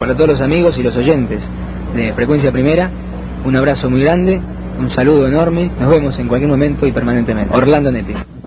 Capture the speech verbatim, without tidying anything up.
para todos los amigos y los oyentes de Frecuencia Primera, un abrazo muy grande, un saludo enorme, nos vemos en cualquier momento y permanentemente. Orlando Nepi.